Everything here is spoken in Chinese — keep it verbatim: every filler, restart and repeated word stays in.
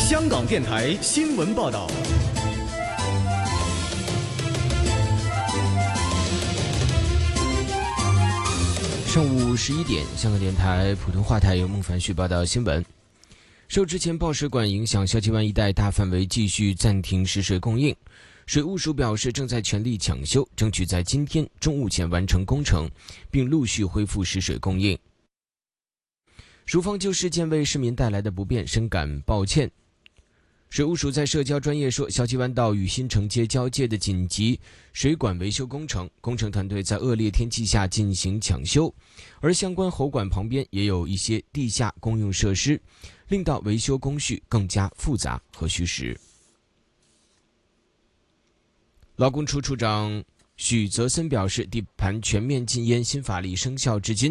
香港电台新闻报道。 上午十一点，香港电台普通话台由孟凡旭报道新闻。受之前爆水管影响，小西湾一带大范围继续暂停食水供应。水务署表示，正在全力抢修，争取在今天中午前完成工程，并陆续恢复食水供应。署方就事件为市民带来的不便深感抱歉。水务署在社交专业说，小西湾到与新城街交界的紧急水管维修工程，工程团队在恶劣天气下进行抢修，而相关喉管旁边也有一些地下公用设施，令到维修工序更加复杂和需时。劳工处处长许泽森表示，地盘全面禁烟新法例生效至今，